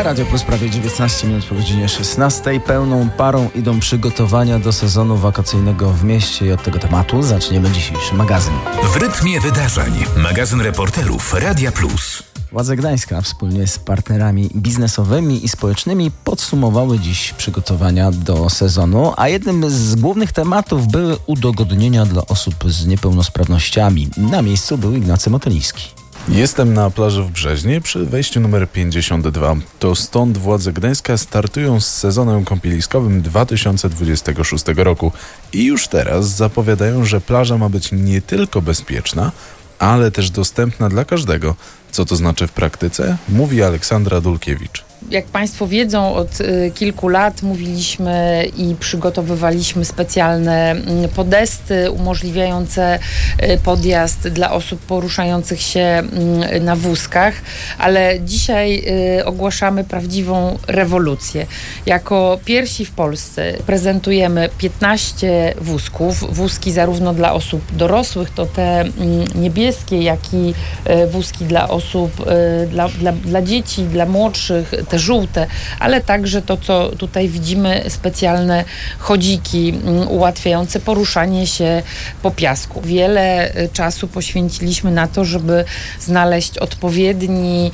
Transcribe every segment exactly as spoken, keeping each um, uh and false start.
Radio Plus prawie dziewiętnaście minut po godzinie szesnastej. Pełną parą idą przygotowania do sezonu wakacyjnego w mieście i od tego tematu zaczniemy dzisiejszy magazyn. W rytmie wydarzeń. Magazyn reporterów Radia Plus. Władze Gdańska wspólnie z partnerami biznesowymi i społecznymi podsumowały dziś przygotowania do sezonu, a jednym z głównych tematów były udogodnienia dla osób z niepełnosprawnościami. Na miejscu był Ignacy Motyliński. Jestem na plaży w Brzeźnie przy wejściu numer pięćdziesiąt dwa. To stąd władze Gdańska startują z sezonem kąpieliskowym dwa tysiące dwudziestego szóstego roku i już teraz zapowiadają, że plaża ma być nie tylko bezpieczna, ale też dostępna dla każdego. Co to znaczy w praktyce? Mówi Aleksandra Dulkiewicz. Jak Państwo wiedzą, od y, kilku lat mówiliśmy i przygotowywaliśmy specjalne y, podesty umożliwiające y, podjazd dla osób poruszających się y, na wózkach, ale dzisiaj y, ogłaszamy prawdziwą rewolucję. Jako pierwsi w Polsce prezentujemy piętnaście wózków. Wózki zarówno dla osób dorosłych, to te y, niebieskie, jak i y, wózki dla osób, y, dla, dla, dla dzieci, dla młodszych, te żółte, ale także to, co tutaj widzimy, specjalne chodziki um, ułatwiające poruszanie się po piasku. Wiele y, czasu poświęciliśmy na to, żeby znaleźć odpowiedni,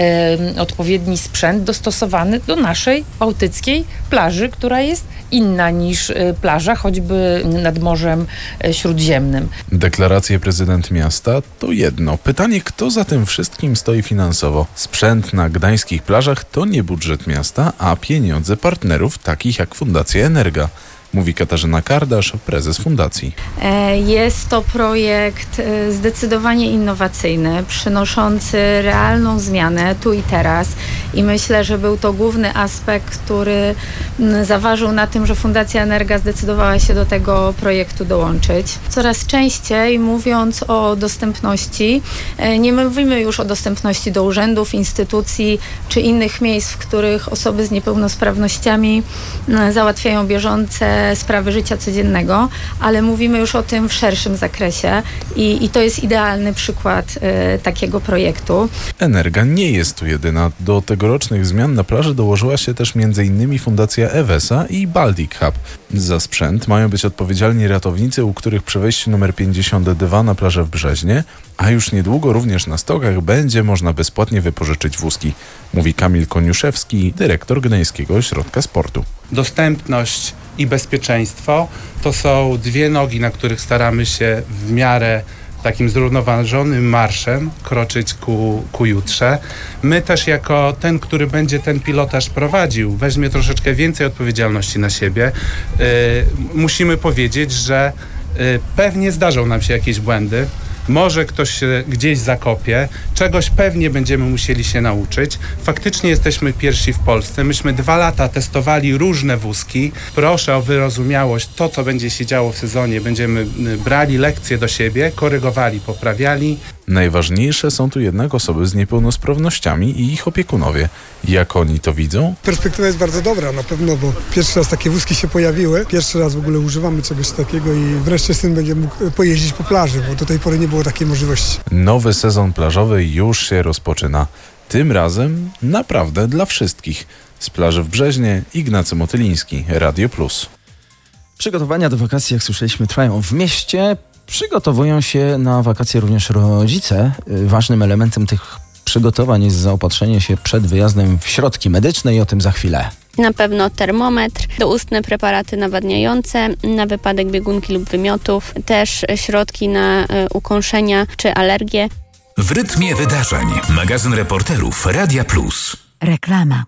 y, odpowiedni sprzęt dostosowany do naszej bałtyckiej plaży, która jest inna niż y, plaża, choćby nad Morzem y, Śródziemnym. Deklaracje prezydent miasta to jedno. Pytanie, kto za tym wszystkim stoi finansowo? Sprzęt na gdańskich plażach to nie budżet miasta, a pieniądze partnerów takich jak Fundacja Energa. Mówi Katarzyna Kardasz, prezes fundacji. Jest to projekt zdecydowanie innowacyjny, przynoszący realną zmianę tu i teraz i myślę, że był to główny aspekt, który zaważył na tym, że Fundacja Energa zdecydowała się do tego projektu dołączyć. Coraz częściej, mówiąc o dostępności, nie mówimy już o dostępności do urzędów, instytucji czy innych miejsc, w których osoby z niepełnosprawnościami załatwiają bieżące sprawy życia codziennego, ale mówimy już o tym w szerszym zakresie i, i to jest idealny przykład y, takiego projektu. Energa nie jest tu jedyna. Do tegorocznych zmian na plaży dołożyła się też między innymi Fundacja Ewesa i Baltic Hub. Za sprzęt mają być odpowiedzialni ratownicy, u których przy wejściu numer pięćdziesiąt dwa na plażę w Brzeźnie, a już niedługo również na stokach będzie można bezpłatnie wypożyczyć wózki, mówi Kamil Koniuszewski, dyrektor Gdańskiego Ośrodka Sportu. Dostępność i bezpieczeństwo to są dwie nogi, na których staramy się w miarę takim zrównoważonym marszem kroczyć ku, ku jutrze. My też jako ten, który będzie ten pilotaż prowadził, weźmie troszeczkę więcej odpowiedzialności na siebie. Yy, musimy powiedzieć, że yy, pewnie zdarzą nam się jakieś błędy. Może ktoś się gdzieś zakopie, czegoś pewnie będziemy musieli się nauczyć. Faktycznie jesteśmy pierwsi w Polsce. Myśmy dwa lata testowali różne wózki. Proszę o wyrozumiałość. To, co będzie się działo w sezonie, będziemy brali lekcje do siebie, korygowali, poprawiali. Najważniejsze są tu jednak osoby z niepełnosprawnościami i ich opiekunowie. Jak oni to widzą? Perspektywa jest bardzo dobra na pewno, bo pierwszy raz takie wózki się pojawiły. Pierwszy raz w ogóle używamy czegoś takiego i wreszcie syn będzie mógł pojeździć po plaży, bo do tej pory nie było takiej możliwości. Nowy sezon plażowy już się rozpoczyna. Tym razem naprawdę dla wszystkich. Z plaży w Brzeźnie Ignacy Motyliński, Radio Plus. Przygotowania do wakacji, jak słyszeliśmy, trwają w mieście. Przygotowują się na wakacje również rodzice. Ważnym elementem tych przygotowań jest zaopatrzenie się przed wyjazdem w środki medyczne i o tym za chwilę. Na pewno termometr, doustne preparaty nawadniające na wypadek biegunki lub wymiotów, też środki na y, ukąszenia czy alergie. W rytmie wydarzeń. Magazyn reporterów Radia Plus. Reklama.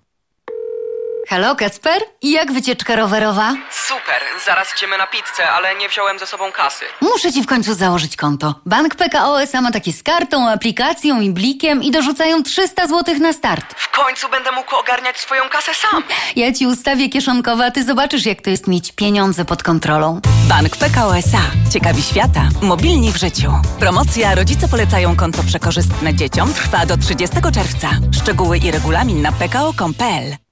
Halo, Kacper? I jak wycieczka rowerowa? Super, zaraz idziemy na pizzę, ale nie wziąłem ze sobą kasy. Muszę ci w końcu założyć konto. Bank P K O S A ma takie z kartą, aplikacją i blikiem i dorzucają trzysta złotych na start. W końcu będę mógł ogarniać swoją kasę sam. Ja ci ustawię kieszonkowe, a ty zobaczysz, jak to jest mieć pieniądze pod kontrolą. Bank P K O S A. Ciekawi świata. Mobilni w życiu. Promocja Rodzice polecają konto przekorzystne dzieciom trwa do trzydziestego czerwca. Szczegóły i regulamin na p k o kropka com kropka p l.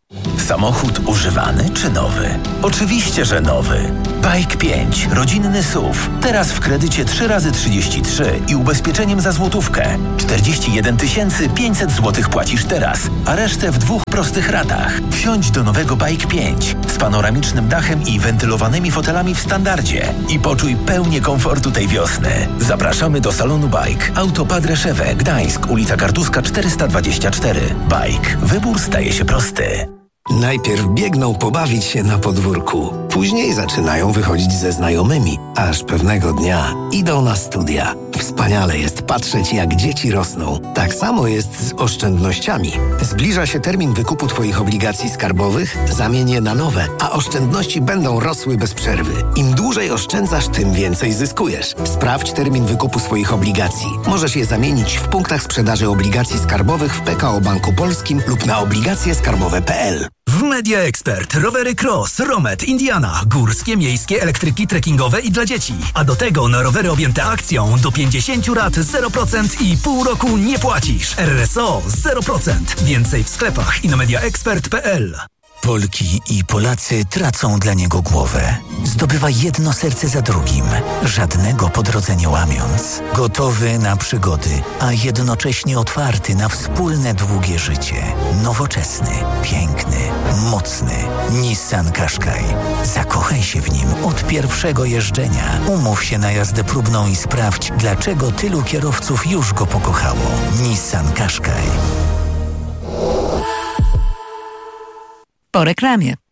Samochód używany czy nowy? Oczywiście, że nowy. Bike pięć, rodzinny S U V. Teraz w kredycie trzy razy trzydzieści trzy i ubezpieczeniem za złotówkę. czterdzieści jeden tysięcy pięćset złotych płacisz teraz, a resztę w dwóch prostych ratach. Wsiądź do nowego Bike pięć z panoramicznym dachem i wentylowanymi fotelami w standardzie i poczuj pełnię komfortu tej wiosny. Zapraszamy do salonu Bike. Auto Padre Szewę, Gdańsk, ulica Kartuska czterysta dwadzieścia cztery. Bike. Wybór staje się prosty. Najpierw biegną pobawić się na podwórku, później zaczynają wychodzić ze znajomymi, aż pewnego dnia idą na studia. Wspaniale jest patrzeć, jak dzieci rosną. Tak samo jest z oszczędnościami. Zbliża się termin wykupu Twoich obligacji skarbowych, zamień je na nowe, a oszczędności będą rosły bez przerwy. Im dłużej oszczędzasz, tym więcej zyskujesz. Sprawdź termin wykupu swoich obligacji. Możesz je zamienić w punktach sprzedaży obligacji skarbowych w P K O Banku Polskim lub na obligacje skarbowe kropka p l. W Media Expert rowery Cross, Romet, Indiana, górskie, miejskie, elektryki, trekkingowe i dla dzieci. A do tego na rowery objęte akcją do pięćdziesiąt rat zero procent i pół roku nie płacisz. R S O zero procent. Więcej w sklepach i na media expert kropka p l. Polki i Polacy tracą dla niego głowę. Zdobywa jedno serce za drugim, żadnego po drodze nie łamiąc. Gotowy na przygody, a jednocześnie otwarty na wspólne długie życie. Nowoczesny, piękny, mocny. Nissan Qashqai. Zakochaj się w nim od pierwszego jeżdżenia. Umów się na jazdę próbną i sprawdź, dlaczego tylu kierowców już go pokochało. Nissan Qashqai. Po reklamie.